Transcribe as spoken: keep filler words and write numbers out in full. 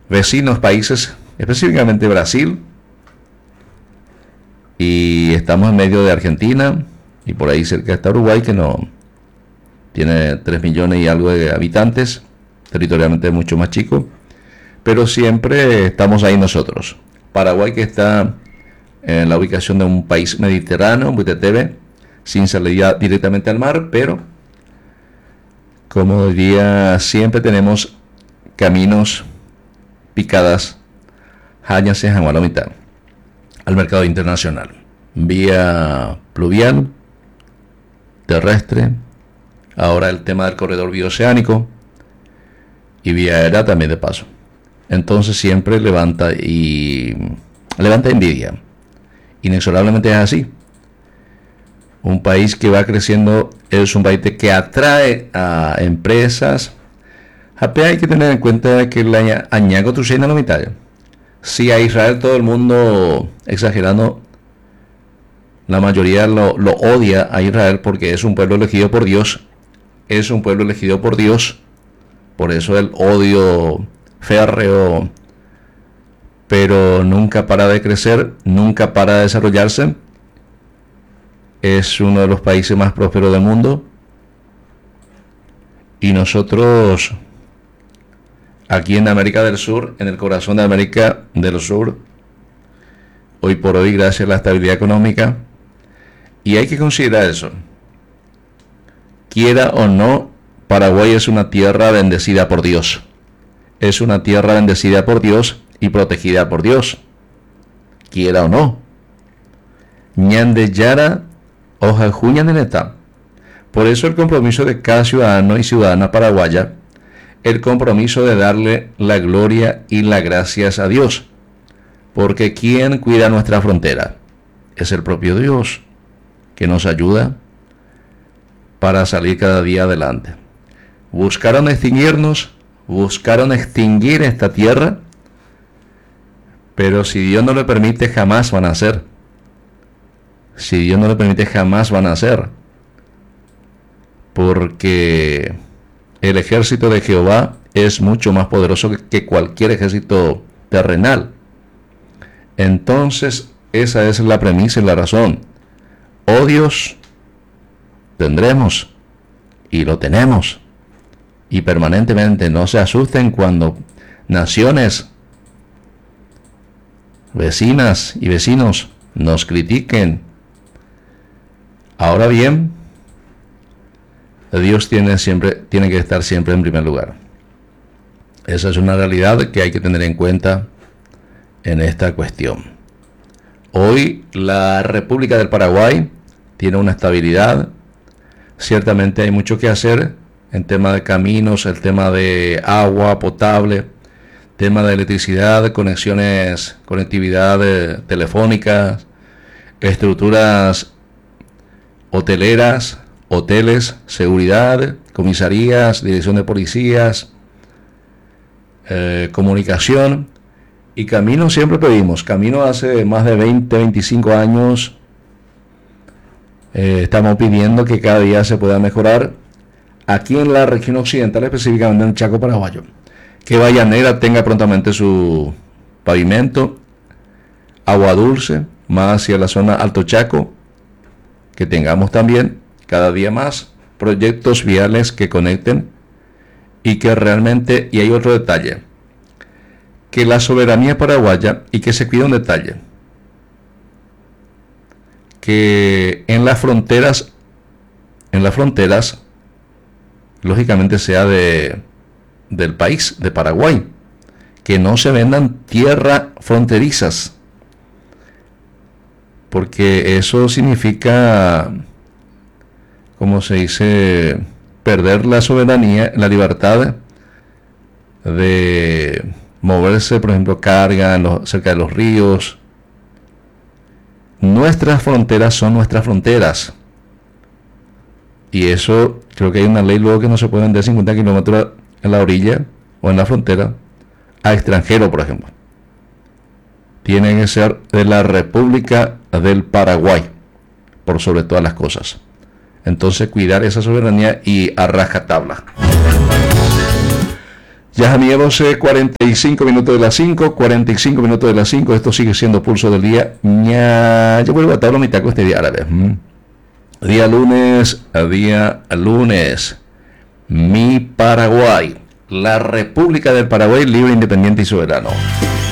vecinos países, específicamente Brasil, y estamos en medio de Argentina, y por ahí cerca está Uruguay, que no tiene tres millones y algo de habitantes, territorialmente mucho más chico, pero siempre estamos ahí nosotros. Paraguay, que está en la ubicación de un país mediterráneo, muy T V, sin salida directamente al mar, pero como diría, siempre tenemos caminos, picadas, hañas y jagualomita al mercado internacional, vía pluvial, terrestre, ahora el tema del corredor bioceánico y vía aérea también de paso. Entonces siempre levanta y levanta envidia. Inexorablemente es así. Un país que va creciendo es un país que atrae a empresas. Hay que tener en cuenta que la añago tu no mitad. Si a Israel todo el mundo, exagerando, la mayoría lo, lo odia a Israel porque es un pueblo elegido por Dios. Es un pueblo elegido por Dios. Por eso el odio férreo, pero nunca para de crecer, nunca para de desarrollarse. Es uno de los países más prósperos del mundo. Y nosotros, aquí en América del Sur, en el corazón de América del Sur, hoy por hoy, gracias a la estabilidad económica, y hay que considerar eso. Quiera o no, Paraguay es una tierra bendecida por Dios. Es una tierra bendecida por Dios y protegida por Dios. Quiera o no. Ñande Yara, hoja juña neneta. Por eso el compromiso de cada ciudadano y ciudadana paraguaya, el compromiso de darle la gloria y las gracias a Dios. Porque ¿quién cuida nuestra frontera? Es el propio Dios, que nos ayuda para salir cada día adelante. Buscaron extinguirnos, buscaron extinguir esta tierra, pero si Dios no le permite, jamás van a hacer. Si Dios no le permite, jamás van a hacer. Porque el ejército de Jehová es mucho más poderoso que cualquier ejército terrenal. Entonces, esa es la premisa y la razón. Odios tendremos, y lo tenemos. Y permanentemente, no se asusten cuando naciones, vecinas y vecinos nos critiquen. Ahora bien, Dios tiene, siempre, tiene que estar siempre en primer lugar. Esa es una realidad que hay que tener en cuenta en esta cuestión. Hoy la República del Paraguay tiene una estabilidad. Ciertamente hay mucho que hacer en tema de caminos, el tema de agua potable, tema de electricidad, conexiones, conectividad eh, telefónica, estructuras hoteleras, hoteles, seguridad, comisarías, dirección de policías, eh, comunicación y camino. Siempre pedimos camino. Hace más de veinte, veinticinco años eh, estamos pidiendo que cada día se pueda mejorar aquí en la región occidental, específicamente en el Chaco paraguayo. Que Vallanera tenga prontamente su pavimento, agua dulce, más hacia la zona Alto Chaco, que tengamos también cada día más proyectos viales que conecten y que realmente, y hay otro detalle, que la soberanía paraguaya, y que se cuida un detalle, que en las fronteras, en las fronteras, lógicamente sea de del país, de Paraguay, que no se vendan tierras fronterizas, porque eso significa, como se dice, perder la soberanía, la libertad de moverse, por ejemplo, carga en los, cerca de los ríos. Nuestras fronteras son nuestras fronteras, y eso creo que hay una ley luego que no se puede vender cincuenta kilómetros en la orilla o en la frontera a extranjero, por ejemplo. Tiene que ser de la República del Paraguay, por sobre todas las cosas. Entonces, cuidar esa soberanía y a rajatabla. Ya amigos, cuarenta y cinco minutos de las cinco, cuarenta y cinco minutos de las cinco, esto sigue siendo Pulso del Día. Ña, yo vuelvo a tabla mi taco este día árabe. ¿Mm? Día lunes, a día lunes. Mi Paraguay, la República del Paraguay libre, independiente y soberano.